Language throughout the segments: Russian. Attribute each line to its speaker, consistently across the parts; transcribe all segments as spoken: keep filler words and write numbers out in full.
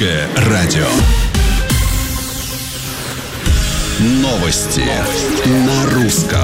Speaker 1: Радио. Новости на русском.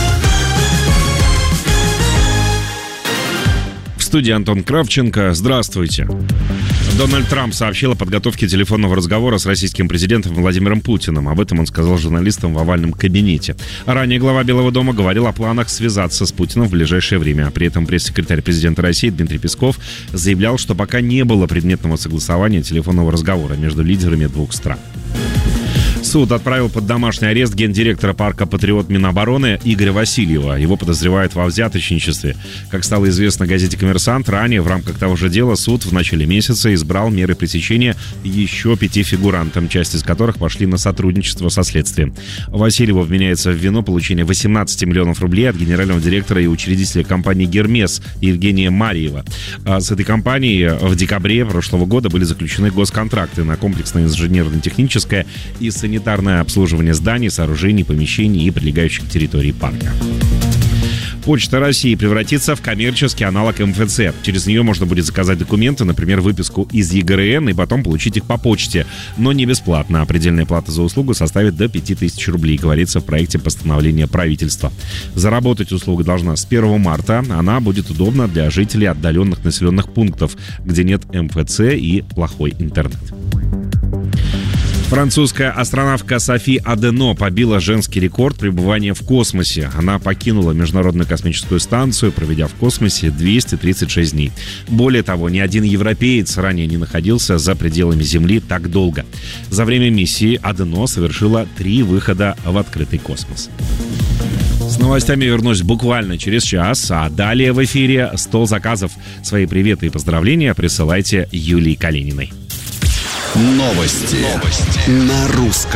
Speaker 2: В студии Антон Кравченко. Здравствуйте. Дональд Трамп сообщил о подготовке телефонного разговора с российским президентом Владимиром Путиным. Об этом он сказал журналистам в овальном кабинете. Ранее глава Белого дома говорил о планах связаться с Путиным в ближайшее время. При этом пресс-секретарь президента России Дмитрий Песков заявлял, что пока не было предметного согласования телефонного разговора между лидерами двух стран. Суд отправил под домашний арест гендиректора парка «Патриот» Минобороны Игоря Васильева. Его подозревают во взяточничестве. Как стало известно газете «Коммерсант», ранее в рамках того же дела суд в начале месяца избрал меры пресечения еще пяти фигурантам, часть из которых пошли на сотрудничество со следствием. Васильеву вменяется в вину получение восемнадцати миллионов рублей от генерального директора и учредителя компании «Гермес» Евгения Марьева. А с этой компанией в декабре прошлого года были заключены госконтракты на комплексное инженерно-техническое и санитарное обслуживание зданий, сооружений, помещений и прилегающих территорий парка. Почта России превратится в коммерческий аналог эм эф цэ. Через нее можно будет заказать документы, например, выписку из е гэ эр эн, и потом получить их по почте. Но не бесплатно. Предельная плата за услугу составит до пяти тысяч рублей, говорится в проекте постановления правительства. Заработать услуга должна с первого марта. Она будет удобна для жителей отдаленных населенных пунктов, где нет эм эф цэ и плохой интернет. Французская астронавтка Софи Адено побила женский рекорд пребывания в космосе. Она покинула Международную космическую станцию, проведя в космосе двести тридцать шесть дней. Более того, ни один европеец ранее не находился за пределами Земли так долго. За время миссии Адено совершила три выхода в открытый космос. С новостями вернусь буквально через час, а далее в эфире «Стол заказов». Свои приветы и поздравления присылайте Юлии Калининой.
Speaker 1: Новости. Новости на русском.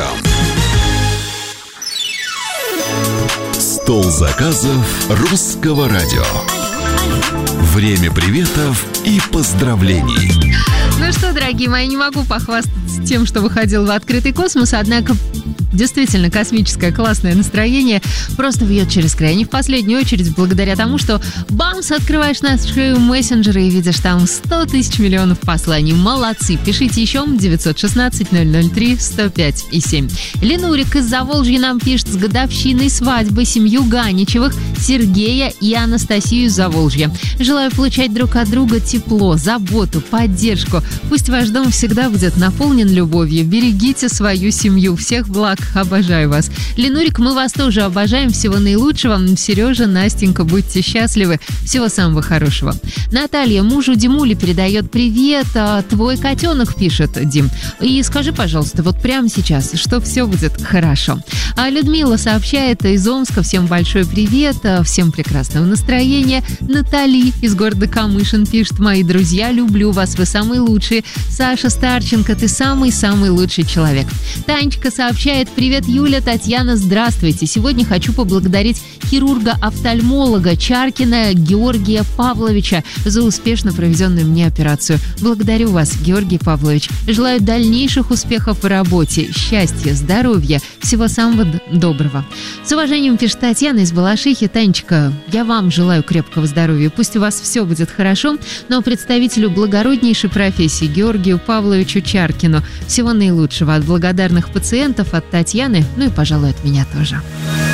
Speaker 1: Стол заказов русского радио. Время приветов и поздравлений.
Speaker 3: Ну что, дорогие мои, не могу похвастаться тем, что выходил в открытый космос, однако действительно космическое классное настроение просто вьет через край. Не в последнюю очередь благодаря тому, что бамс, открываешь наши мессенджеры и видишь там сто тысяч миллионов посланий. Молодцы! Пишите еще девятьсот шестнадцать ноль ноль три сто пять и семь. Ленурик из Заволжья нам пишет: с годовщиной свадьбы семью Ганичевых, Сергея и Анастасию из Заволжья. Желаю получать друг от друга тепло, заботу, поддержку. Пусть ваш дом всегда будет наполнен любовью. Берегите свою семью. Всех благ. Обожаю вас. Ленурик, мы вас тоже обожаем. Всего наилучшего. Сережа, Настенька, будьте счастливы. Всего самого хорошего. Наталья мужу Димуле передает привет. А твой котенок, пишет Дим. И скажи, пожалуйста, вот прямо сейчас, что все будет хорошо. А Людмила сообщает из Омска: всем большой привет. Всем прекрасного настроения. Натали из города Камышин пишет: мои друзья, люблю вас. Вы самые лучшие. Саша Старченко, ты самый-самый лучший человек. Танечка сообщает: привет, Юля, Татьяна, здравствуйте. Сегодня хочу поблагодарить хирурга-офтальмолога Чаркина Георгия Павловича за успешно проведенную мне операцию. Благодарю вас, Георгий Павлович. Желаю дальнейших успехов в работе, счастья, здоровья, всего самого доброго. С уважением, пишет Татьяна из Балашихи. Танечка, я вам желаю крепкого здоровья. Пусть у вас все будет хорошо, но представителю благороднейшей профессии Георгию Павловичу Чаркину всего наилучшего от благодарных пациентов, от Татьяны, ну и, пожалуй, от меня тоже.